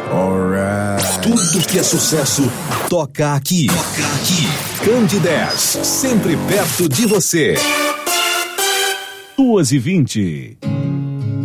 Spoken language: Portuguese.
Alright. Tudo que é sucesso toca aqui. Toca aqui. Candidez, sempre perto de você. 2h20.